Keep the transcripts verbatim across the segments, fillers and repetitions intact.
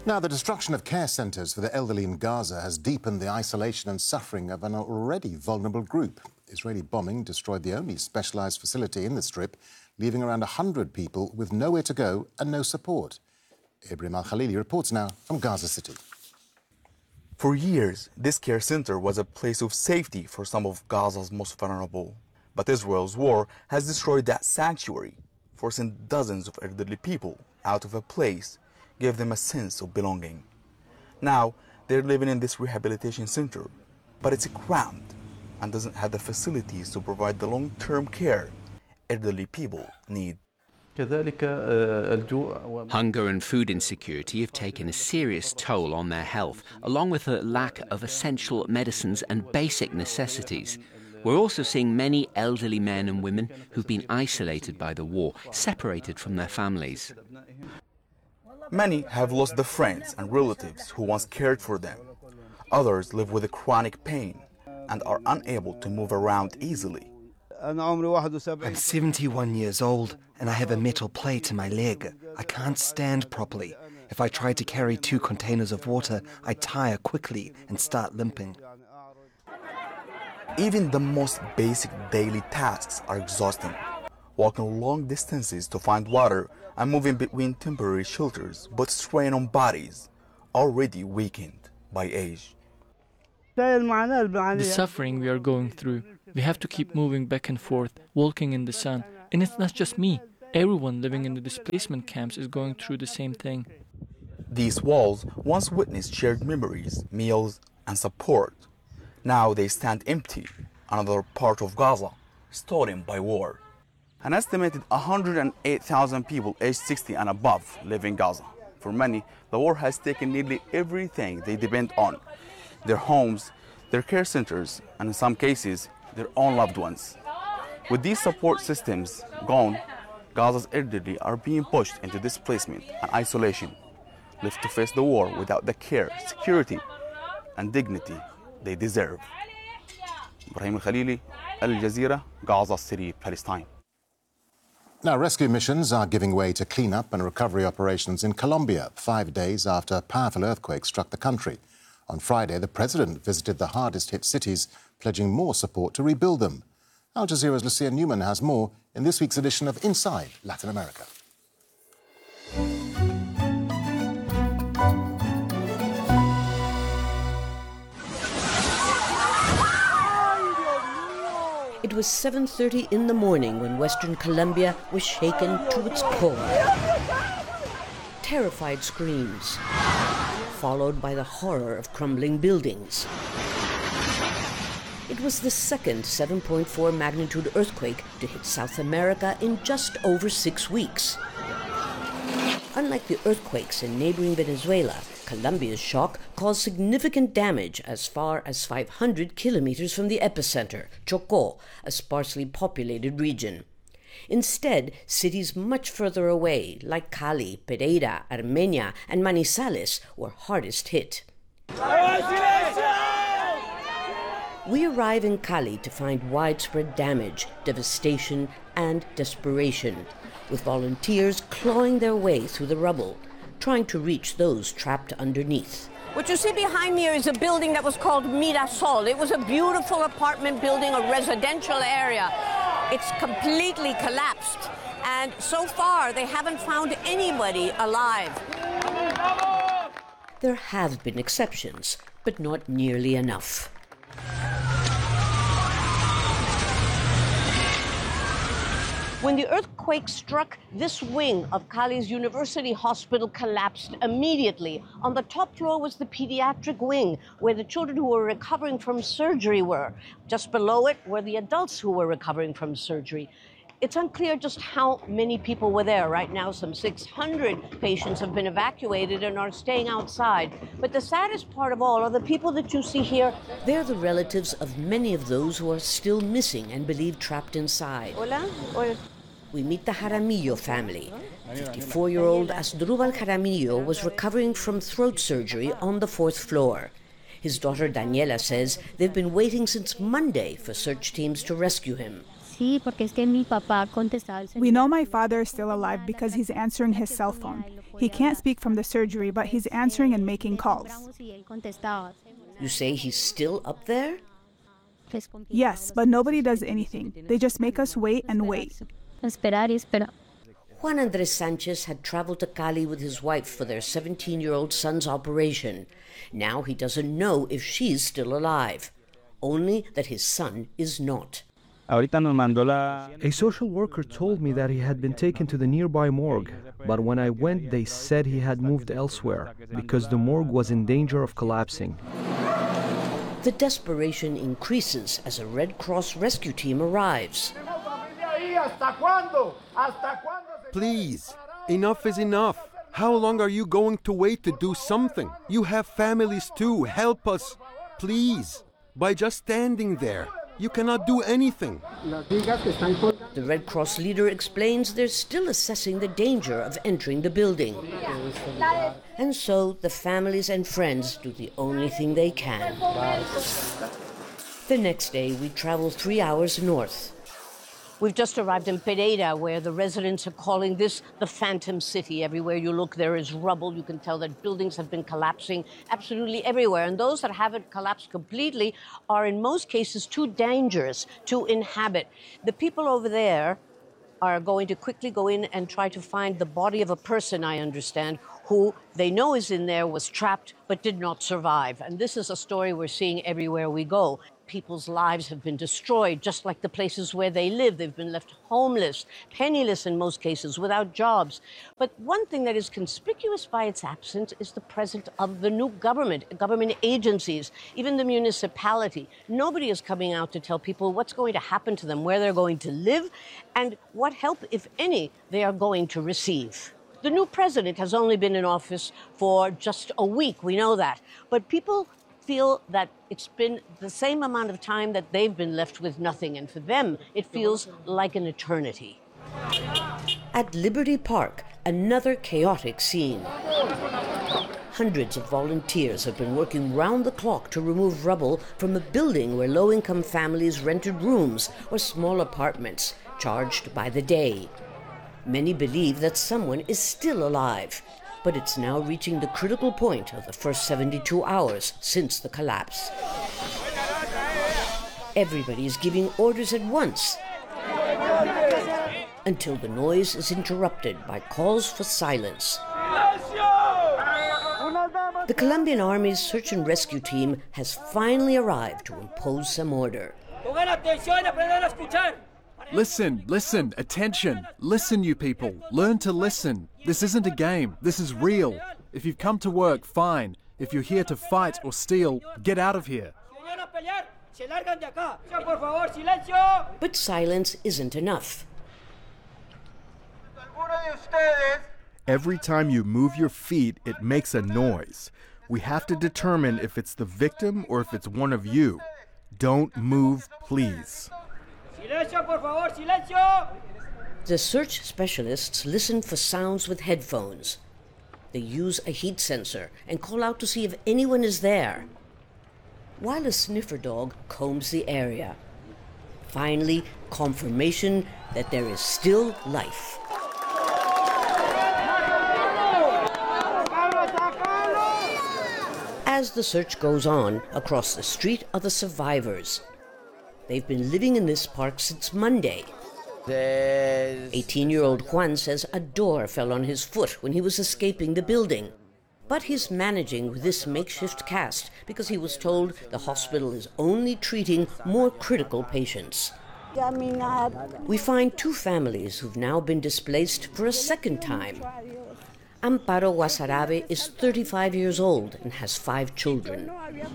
Now, the destruction of care centres for the elderly in Gaza has deepened the isolation and suffering of an already vulnerable group. Israeli bombing destroyed the only specialised facility in the Strip, leaving around one hundred people with nowhere to go and no support. Ibrahim Al-Khalili reports now from Gaza City. For years, this care center was a place of safety for some of Gaza's most vulnerable. But Israel's war has destroyed that sanctuary, forcing dozens of elderly people out of a place, gave them a sense of belonging. Now, they're living in this rehabilitation center, but it's cramped and doesn't have the facilities to provide the long-term care elderly people need. Hunger and food insecurity have taken a serious toll on their health, along with a lack of essential medicines and basic necessities. We're also seeing many elderly men and women who've been isolated by the war, separated from their families. Many have lost the friends and relatives who once cared for them. Others live with a chronic pain and are unable to move around easily. I'm seventy-one years old and I have a metal plate in my leg. I can't stand properly. If I try to carry two containers of water, I tire quickly and start limping. Even the most basic daily tasks are exhausting. Walking long distances to find water and moving between temporary shelters puts strain on bodies already weakened by age. The suffering we are going through, we have to keep moving back and forth, walking in the sun. And it's not just me. Everyone living in the displacement camps is going through the same thing. These walls once witnessed shared memories, meals, and support. Now they stand empty, another part of Gaza, stolen by war. An estimated one hundred eight thousand people aged sixty and above live in Gaza. For many, the war has taken nearly everything they depend on: their homes, their care centers, and in some cases, their own loved ones. With these support systems gone, Gaza's elderly are being pushed into displacement and isolation, left to face the war without the care, security, and dignity they deserve. Ibrahim Al-Khalili, Al Jazeera, Gaza City, Palestine. Now, rescue missions are giving way to cleanup and recovery operations in Colombia, five days after a powerful earthquake struck the country. On Friday, the president visited the hardest-hit cities, pledging more support to rebuild them. Al Jazeera's Lucia Newman has more in this week's edition of Inside Latin America. It was seven thirty in the morning when Western Colombia was shaken to its core. Terrified screams, followed by the horror of crumbling buildings. It was the second seven point four magnitude earthquake to hit South America in just over six weeks. Unlike the earthquakes in neighboring Venezuela, Colombia's shock caused significant damage as far as five hundred kilometers from the epicenter, Chocó, a sparsely populated region. Instead, cities much further away, like Cali, Pereira, Armenia, and Manizales, were hardest hit. We arrive in Cali to find widespread damage, devastation, and desperation, with volunteers clawing their way through the rubble, trying to reach those trapped underneath. What you see behind me is a building that was called Mirasol. It was a beautiful apartment building, a residential area. It's completely collapsed, and so far they haven't found anybody alive. There have been exceptions, but not nearly enough. When the earthquake struck, this wing of Cali's University Hospital collapsed immediately. On the top floor was the pediatric wing, where the children who were recovering from surgery were. Just below it were the adults who were recovering from surgery. It's unclear just how many people were there. Right now, some six hundred patients have been evacuated and are staying outside. But the saddest part of all are the people that you see here. They're the relatives of many of those who are still missing and believed trapped inside. Hola. Hola. We meet the Jaramillo family. fifty-four-year-old Asdrubal Jaramillo was recovering from throat surgery on the fourth floor. His daughter Daniela says they've been waiting since Monday for search teams to rescue him. We know my father is still alive because he's answering his cell phone. He can't speak from the surgery, but he's answering and making calls. You say he's still up there? Yes, but nobody does anything. They just make us wait and wait. Juan Andres Sanchez had traveled to Cali with his wife for their seventeen-year-old son's operation. Now he doesn't know if she's still alive, only that his son is not. A social worker told me that he had been taken to the nearby morgue, but when I went, they said he had moved elsewhere because the morgue was in danger of collapsing. The desperation increases as a Red Cross rescue team arrives. Please, enough is enough. How long are you going to wait to do something? You have families too. Help us, please. By just standing there, you cannot do anything. The Red Cross leader explains they're still assessing the danger of entering the building. And so the families and friends do the only thing they can. The next day, we travel three hours north. We've just arrived in Pereira, where the residents are calling this the Phantom City. Everywhere you look, there is rubble. You can tell that buildings have been collapsing absolutely everywhere. And those that haven't collapsed completely are, in most cases, too dangerous to inhabit. The people over there are going to quickly go in and try to find the body of a person, I understand, who they know is in there, was trapped, but did not survive. And this is a story we're seeing everywhere we go. People's lives have been destroyed, just like the places where they live. They've been left homeless, penniless in most cases, without jobs. But one thing that is conspicuous by its absence is the presence of the new government, government agencies, even the municipality. Nobody is coming out to tell people what's going to happen to them, where they're going to live, and what help, if any, they are going to receive. The new president has only been in office for just a week, we know that. But people feel that it's been the same amount of time that they've been left with nothing, and for them, it feels like an eternity. At Liberty Park, another chaotic scene. Hundreds of volunteers have been working round the clock to remove rubble from a building where low-income families rented rooms or small apartments, charged by the day. Many believe that someone is still alive, but it's now reaching the critical point of the first seventy-two hours since the collapse. Everybody is giving orders at once until the noise is interrupted by calls for silence. The Colombian Army's search and rescue team has finally arrived to impose some order. Listen, listen, attention. Listen, you people. Learn to listen. This isn't a game. This is real. If you've come to work, fine. If you're here to fight or steal, get out of here. But silence isn't enough. Every time you move your feet, it makes a noise. We have to determine if it's the victim or if it's one of you. Don't move, please. The search specialists listen for sounds with headphones. They use a heat sensor and call out to see if anyone is there, while a sniffer dog combs the area. Finally, confirmation that there is still life. As the search goes on, across the street are the survivors. They've been living in this park since Monday. eighteen-year-old Juan says a door fell on his foot when he was escaping the building. But he's managing with this makeshift cast because he was told the hospital is only treating more critical patients. We find two families who've now been displaced for a second time. Amparo Guasarabe is thirty-five years old and has five children.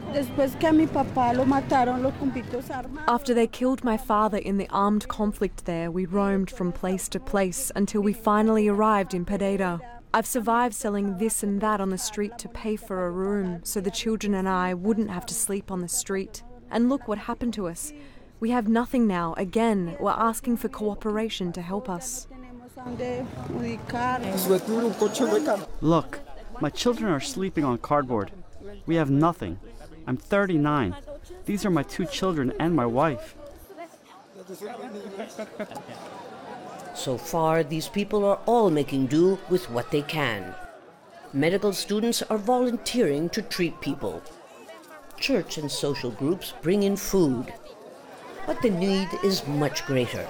After they killed my father in the armed conflict there, we roamed from place to place until we finally arrived in Pereira. I've survived selling this and that on the street to pay for a room so the children and I wouldn't have to sleep on the street. And look what happened to us. We have nothing now. Again, we're asking for cooperation to help us. Look, my children are sleeping on cardboard. We have nothing. I'm thirty-nine. These are my two children and my wife. So far, these people are all making do with what they can. Medical students are volunteering to treat people. Church and social groups bring in food. But the need is much greater.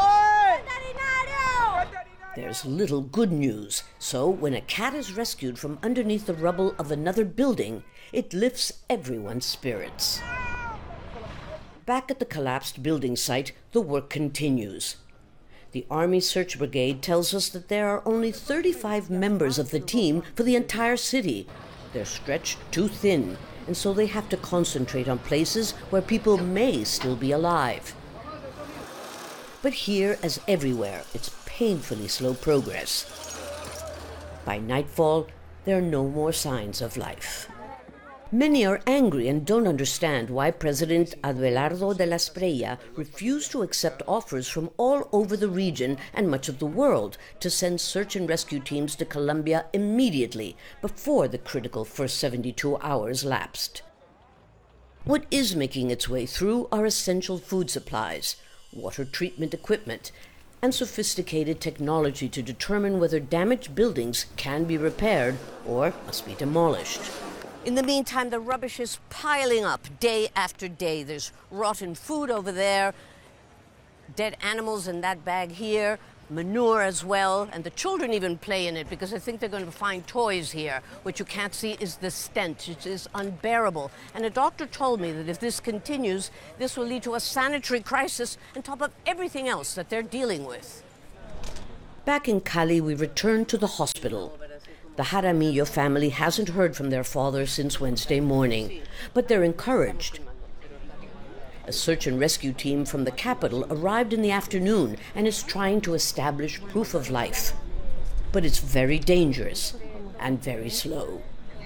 There's little good news, so when a cat is rescued from underneath the rubble of another building, it lifts everyone's spirits. Back at the collapsed building site, the work continues. The Army Search Brigade tells us that there are only thirty-five members of the team for the entire city. They're stretched too thin, and so they have to concentrate on places where people may still be alive. But here, as everywhere, it's painfully slow progress. By nightfall, there are no more signs of life. Many are angry and don't understand why President Abelardo de la Espriella refused to accept offers from all over the region and much of the world to send search and rescue teams to Colombia immediately before the critical first seventy-two hours lapsed. What is making its way through are essential food supplies, water treatment equipment, and sophisticated technology to determine whether damaged buildings can be repaired or must be demolished. In the meantime, the rubbish is piling up day after day. There's rotten food over there, dead animals in that bag here, manure as well, and the children even play in it because I think they're going to find toys here. What you can't see is the stench. It is unbearable. And a doctor told me that if this continues, this will lead to a sanitary crisis on top of everything else that they're dealing with. Back in Cali, we return to the hospital. The Jaramillo family hasn't heard from their father since Wednesday morning, but they're encouraged. A search and rescue team from the capital arrived in the afternoon and is trying to establish proof of life. But it's very dangerous and very slow.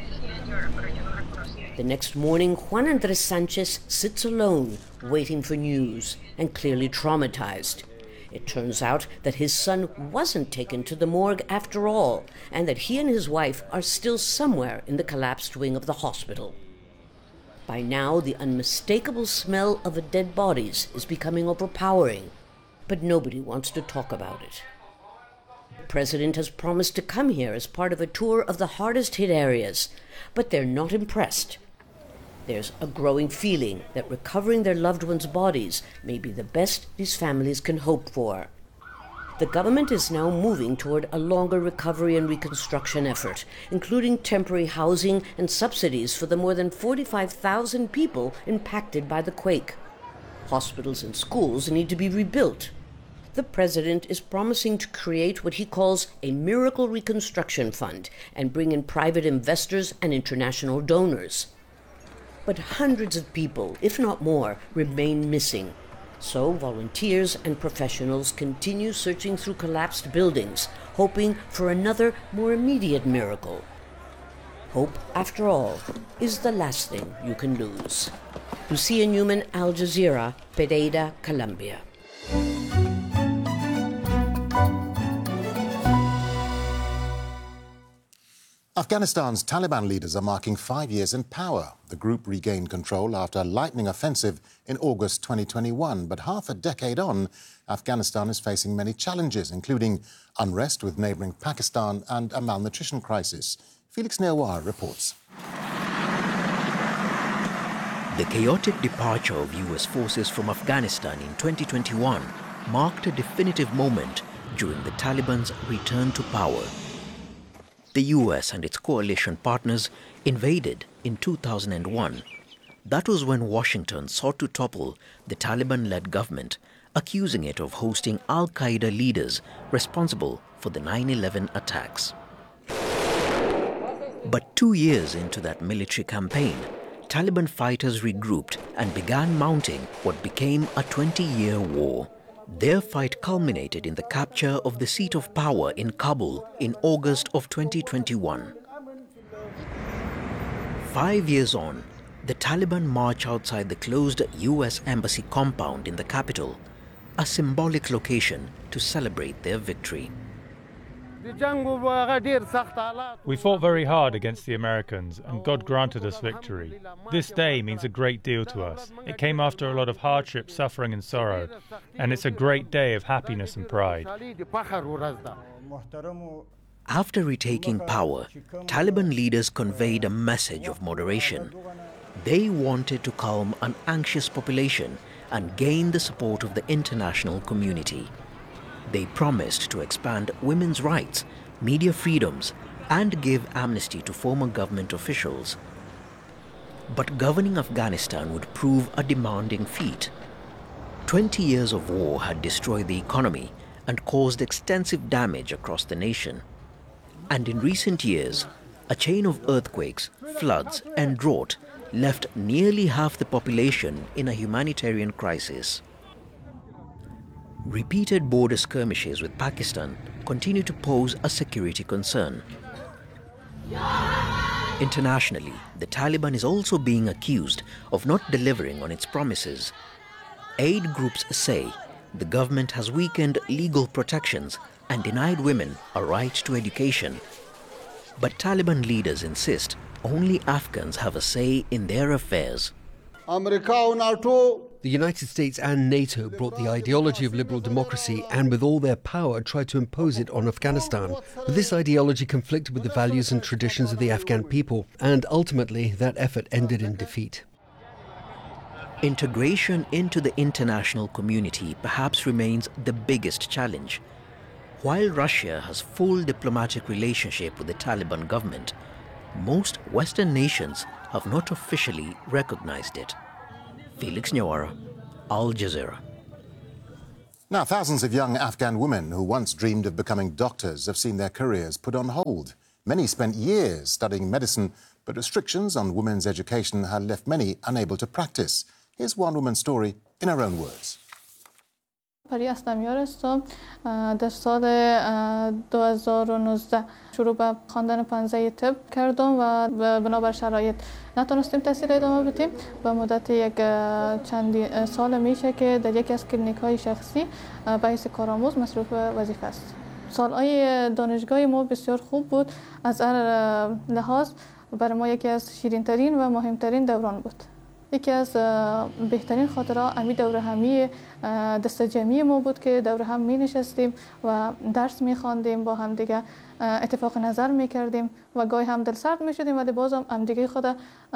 The next morning, Juan Andrés Sanchez sits alone, waiting for news, and clearly traumatized. It turns out that his son wasn't taken to the morgue after all, and that he and his wife are still somewhere in the collapsed wing of the hospital. By now, the unmistakable smell of the dead bodies is becoming overpowering, but nobody wants to talk about it. The president has promised to come here as part of a tour of the hardest hit areas, but they're not impressed. There's a growing feeling that recovering their loved ones' bodies may be the best these families can hope for. The government is now moving toward a longer recovery and reconstruction effort, including temporary housing and subsidies for the more than forty-five thousand people impacted by the quake. Hospitals and schools need to be rebuilt. The president is promising to create what he calls a miracle reconstruction fund and bring in private investors and international donors. But hundreds of people, if not more, remain missing. So volunteers and professionals continue searching through collapsed buildings, hoping for another, more immediate miracle. Hope, after all, is the last thing you can lose. Lucia Newman, Al Jazeera, Pereira, Colombia. Afghanistan's Taliban leaders are marking five years in power. The group regained control after a lightning offensive in August twenty twenty-one. But half a decade on, Afghanistan is facing many challenges, including unrest with neighbouring Pakistan and a malnutrition crisis. Felix Neowar reports. The chaotic departure of U S forces from Afghanistan in twenty twenty-one marked a definitive moment during the Taliban's return to power. The U S and its coalition partners invaded in two thousand one. That was when Washington sought to topple the Taliban-led government, accusing it of hosting Al-Qaeda leaders responsible for the nine eleven attacks. But two years into that military campaign, Taliban fighters regrouped and began mounting what became a twenty-year war. Their fight culminated in the capture of the seat of power in Kabul in August of twenty twenty-one. Five years on, the Taliban march outside the closed U S embassy compound in the capital, a symbolic location to celebrate their victory. We fought very hard against the Americans, and God granted us victory. This day means a great deal to us. It came after a lot of hardship, suffering and sorrow, and it's a great day of happiness and pride. After retaking power, Taliban leaders conveyed a message of moderation. They wanted to calm an anxious population and gain the support of the international community. They promised to expand women's rights, media freedoms, and give amnesty to former government officials. But governing Afghanistan would prove a demanding feat. Twenty years of war had destroyed the economy and caused extensive damage across the nation. And in recent years, a chain of earthquakes, floods, and drought left nearly half the population in a humanitarian crisis. Repeated border skirmishes with Pakistan continue to pose a security concern. Internationally, the Taliban is also being accused of not delivering on its promises. Aid groups say the government has weakened legal protections and denied women a right to education. But Taliban leaders insist only Afghans have a say in their affairs. The United States and NATO brought the ideology of liberal democracy and with all their power tried to impose it on Afghanistan. But this ideology conflicted with the values and traditions of the Afghan people, and ultimately that effort ended in defeat. Integration into the international community perhaps remains the biggest challenge. While Russia has full diplomatic relationship with the Taliban government, most Western nations have not officially recognized it. Felix Nyawara, Al Jazeera. Now, thousands of young Afghan women who once dreamed of becoming doctors have seen their careers put on hold. Many spent years studying medicine, but restrictions on women's education had left many unable to practice. Here's one woman's story in her own words. پری اسلمیار هستم. در سال دو هزار و نوزده شروع به خواندن پانزده طب کردم و بنابر شرایط نتونستیم تحصیل ادامه بدیم. به مدت یک چند سال میشه که در یکی از کلینیک های شخصی به حیث کارآموز مصروف وظیفه است. سالهای دانشگاهی ما بسیار خوب بود. از هر لحاظ برای ما یکی از شیرین‌ترین و مهمترین دوران بود. یکی از بهترین خاطرها امی دوره همی دست جمعی ما بود که دوره هم می نشستیم و درس می خواندیم، با هم دیگه اتفاق نظر می کردیم و گاهی هم دل سرد می شدیم، ولی باز هم دیگه خود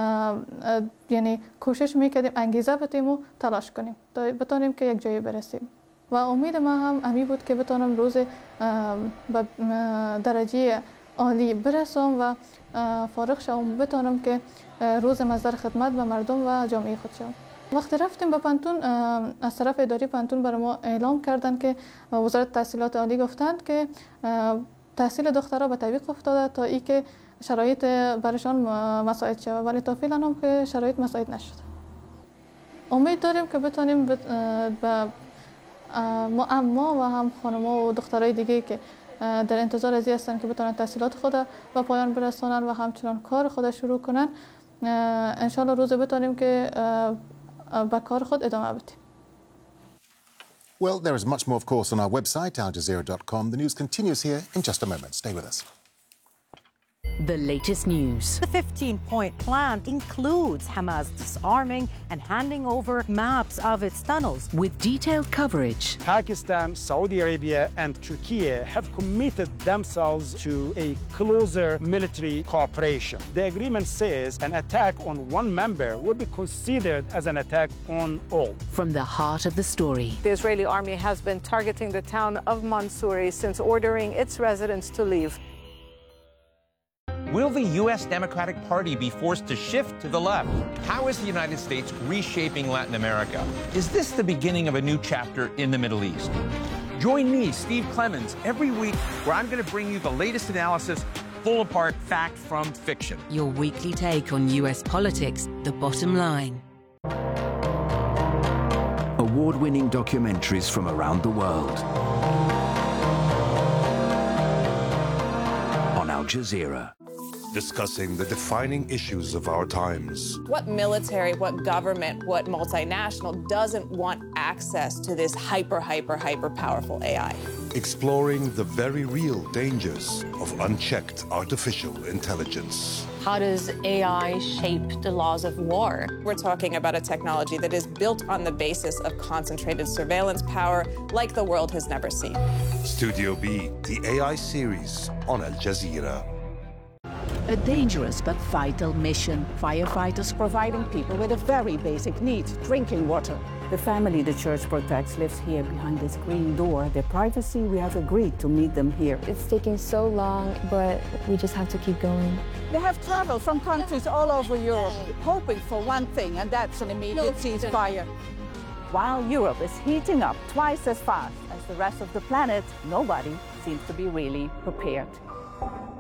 یعنی کوشش می کردیم انگیزه بدیم و تلاش کنیم تا بتونیم که یک جایی برسیم. و امید ما هم امی بود که بتونم روز به درجه عالی برسم و فارغ شوم، بتونم که روز مصدر خدمت به مردم و جامعه خود شوم. وقتی رفتیم به پانتون، از طرف اداره پانتون برای ما اعلام کردن که وزارت تحصیلات عالی گفتند که تحصیل دخترها به تعویق افتاده تا ای که شرایط برایشان مساعد شود، ولی تا فعلا هم که شرایط مساعد نشده. امید داریم که بتونیم به ما ما و هم خانم‌ها و دخترای دیگه که در انتظار ازی هستن که بتونن تحصیلات خود و پایان برسونن و همچنان کار خود شروع کنن، انشالله روز بتونیم که به کار خود ادامه بدیم. Well, there is much more, of course, on our website, al jazeera dot com. The news continues here in just a moment. Stay with us. The latest news. The fifteen-point plan includes Hamas disarming and handing over maps of its tunnels. With detailed coverage. Pakistan, Saudi Arabia and Turkey have committed themselves to a closer military cooperation. The agreement says an attack on one member would be considered as an attack on all. From the heart of the story. The Israeli army has been targeting the town of Mansouri since ordering its residents to leave. Will the U S Democratic Party be forced to shift to the left? How is the United States reshaping Latin America? Is this the beginning of a new chapter in the Middle East? Join me, Steve Clemons, every week where I'm going to bring you the latest analysis, pull apart fact from fiction. Your weekly take on U S politics, The Bottom Line. Award-winning documentaries from around the world. On Al Jazeera. Discussing the defining issues of our times. What military, what government, what multinational doesn't want access to this hyper, hyper, hyper powerful A I? exploring the very real dangers of unchecked artificial intelligence. How does A I shape the laws of war? We're talking about a technology that is built on the basis of concentrated surveillance power like the world has never seen. Studio B, the A I series on Al Jazeera. A dangerous but vital mission. Firefighters providing people with a very basic need, drinking water. The family the church protects lives here behind this green door. Their privacy, we have agreed to meet them here. It's taking so long, but we just have to keep going. They have traveled from countries all over Europe, hoping for one thing, and that's an immediate ceasefire. While Europe is heating up twice as fast as the rest of the planet, nobody seems to be really prepared.